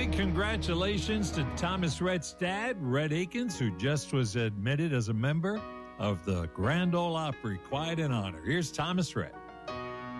big congratulations to Thomas Rhett's dad, Rhett Akins, who just was admitted as a member of the Grand Ole Opry. Quite an honor. Here's Thomas Rhett.